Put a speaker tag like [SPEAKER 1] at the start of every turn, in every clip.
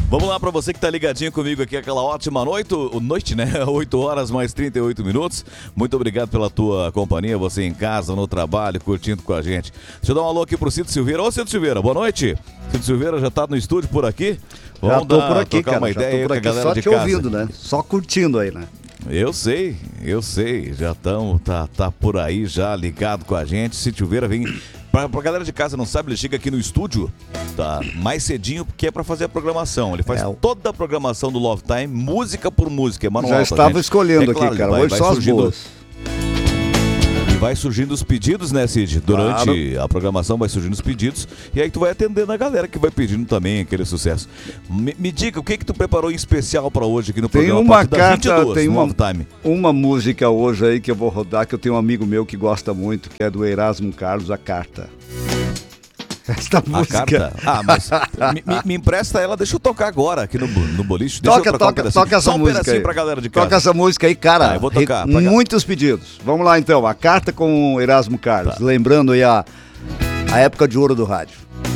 [SPEAKER 1] Vamos lá para você que tá ligadinho comigo aqui, aquela ótima noite, né? 8 horas mais 38 minutos. Muito obrigado pela tua companhia, você em casa, no trabalho, curtindo com a gente. Deixa eu dar um alô aqui pro Cito Silveira. Ô, Cito Silveira, boa noite. Cito Silveira já tá no estúdio por aqui?
[SPEAKER 2] Já tô por aqui, cara.
[SPEAKER 1] Uma ideia
[SPEAKER 2] já tô por aqui, só te ouvindo, né? Só curtindo aí, né?
[SPEAKER 1] Eu sei. Já estamos, tá por aí já ligado com a gente. Cito Silveira vem... Pra galera de casa não sabe, ele chega aqui no estúdio, tá, mais cedinho, porque é pra fazer a programação. Ele faz toda a programação do Love Time, música por música, é manual.
[SPEAKER 2] Já estava escolhendo aqui, cara, hoje só as boas.
[SPEAKER 1] E vai surgindo os pedidos, né, Cid? Durante a programação vai surgindo os pedidos, e aí tu vai atendendo a galera que vai pedindo também aquele sucesso. Me diga, o que tu preparou em especial pra hoje aqui no programa?
[SPEAKER 2] Tem uma carta,
[SPEAKER 1] 22,
[SPEAKER 2] tem
[SPEAKER 1] Love Time.
[SPEAKER 2] Uma música hoje aí que eu vou rodar, que eu tenho um amigo meu que gosta muito, que é do Erasmo Carlos, A Carta. Esta música.
[SPEAKER 1] Carta? Ah, mas me empresta ela, deixa eu tocar agora aqui no boliche.
[SPEAKER 2] Toca essa música aí.
[SPEAKER 1] Pra galera de casa.
[SPEAKER 2] Toca essa música aí, cara.
[SPEAKER 1] Eu vou tocar.
[SPEAKER 2] Muitos pedidos. Vamos lá então, A Carta com o Erasmo Carlos. Tá. Lembrando aí a época de ouro do rádio.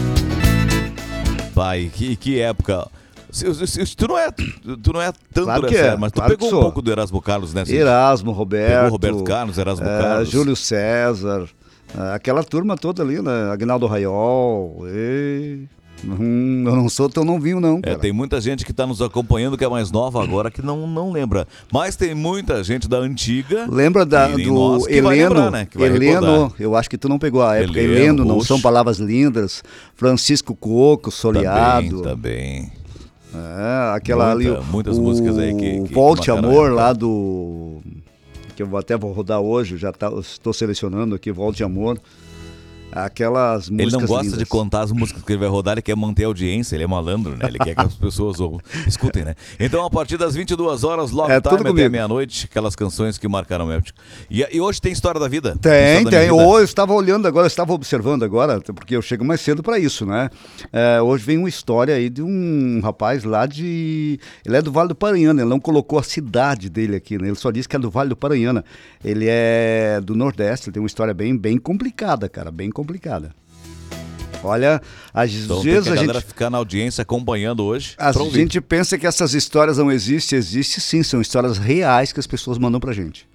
[SPEAKER 1] Pai, que época. Tu não é tanto
[SPEAKER 2] claro
[SPEAKER 1] dessa época, mas tu pegou
[SPEAKER 2] um
[SPEAKER 1] pouco do Erasmo Carlos, né?
[SPEAKER 2] Erasmo, Roberto.
[SPEAKER 1] Pegou Roberto Carlos, Erasmo Carlos.
[SPEAKER 2] Júlio César. Aquela turma toda ali, né? Agnaldo Raiol. Eu não sou tão novinho, não, cara.
[SPEAKER 1] Tem muita gente que está nos acompanhando que é mais nova agora que não lembra. Mas tem muita gente da antiga.
[SPEAKER 2] Lembra do Heleno?
[SPEAKER 1] Lembrar, né?
[SPEAKER 2] Heleno, eu acho que tu não pegou a época. Heleno, Não São Palavras Lindas. Francisco Coco, Soleado.
[SPEAKER 1] Também.
[SPEAKER 2] Aquela ali.
[SPEAKER 1] Muitas músicas aí que
[SPEAKER 2] Volte Amor lá do... que eu até vou rodar hoje, estou selecionando aqui, Volte Amor, aquelas músicas
[SPEAKER 1] Ele não gosta
[SPEAKER 2] lindas.
[SPEAKER 1] de contar as músicas que ele vai rodar, ele quer manter a audiência, ele é malandro, né? Ele quer que as pessoas escutem, né? Então, a partir das 22 horas, Love Time até meia-noite, aquelas canções que marcaram a época. E hoje tem História da Vida?
[SPEAKER 2] Tem. Eu estava olhando agora, observando agora, porque eu chego mais cedo para isso, né? Hoje vem uma história aí de um rapaz lá de... Ele é do Vale do Paranhana, ele não colocou a cidade dele aqui, né? Ele só disse que é do Vale do Paranhana. Ele é do Nordeste, ele tem uma história bem complicada, cara, bem complicada. Olha, às vezes a gente
[SPEAKER 1] ficar na audiência acompanhando hoje.
[SPEAKER 2] A gente pensa que essas histórias não existem, existe sim, são histórias reais que as pessoas mandam pra gente.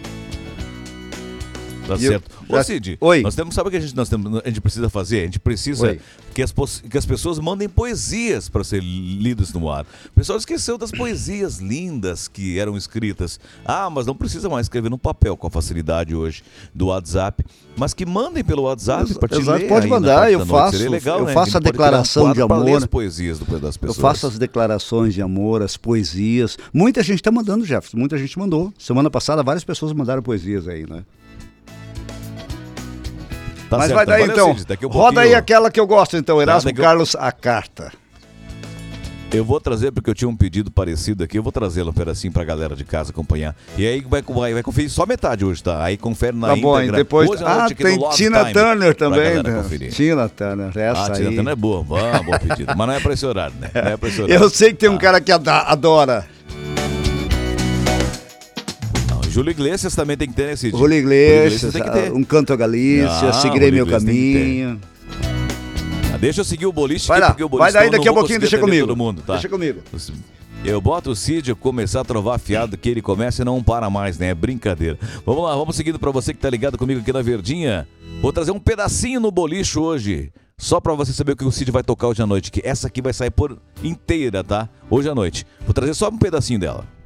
[SPEAKER 1] Tá certo. Ô Cid, sabe o que a gente precisa fazer? A gente precisa que as pessoas mandem poesias para ser lidas no ar. O pessoal esqueceu das poesias lindas que eram escritas. Mas não precisa mais escrever no papel com a facilidade hoje do WhatsApp. Mas que mandem pelo WhatsApp para te ler.
[SPEAKER 2] Pode mandar, eu faço.
[SPEAKER 1] Legal,
[SPEAKER 2] eu
[SPEAKER 1] né?
[SPEAKER 2] faço a declaração de amor.
[SPEAKER 1] Ler as poesias das pessoas.
[SPEAKER 2] Eu faço as declarações de amor, as poesias. Muita gente está mandando, Jefferson. Muita gente mandou. Semana passada várias pessoas mandaram poesias aí, né? Mas vai daí então, roda aí aquela que eu gosto então, Erasmo Carlos, A Carta.
[SPEAKER 1] Eu vou trazer, porque eu tinha um pedido parecido aqui, eu vou trazê-lo um pedacinho pra galera de casa acompanhar. E aí vai conferir só metade hoje, tá? Aí confere na íntegra.
[SPEAKER 2] Bom, e depois, tem Tina Turner também, Tina Turner, essa aí.
[SPEAKER 1] Tina Turner é boa, bom pedido, mas não é pra esse horário, né? Não é pra esse horário.
[SPEAKER 2] Eu sei que tem um cara que adora.
[SPEAKER 1] Júlio Iglesias também tem que ter nesse dia.
[SPEAKER 2] Júlio Iglesias, tem que ter. Um Canto a Galícia, Seguirei Meu Caminho.
[SPEAKER 1] Deixa eu seguir o boliche.
[SPEAKER 2] Vai daí daqui a pouquinho, deixa comigo.
[SPEAKER 1] Todo mundo, tá?
[SPEAKER 2] Deixa comigo.
[SPEAKER 1] Eu boto o Cid, começar a trovar fiado, que ele começa e não para mais, né? É brincadeira. Vamos lá, vamos seguindo pra você que tá ligado comigo aqui na Verdinha. Vou trazer um pedacinho no boliche hoje, só pra você saber o que o Cid vai tocar hoje à noite, que essa aqui vai sair por inteira, tá? Hoje à noite. Vou trazer só um pedacinho dela.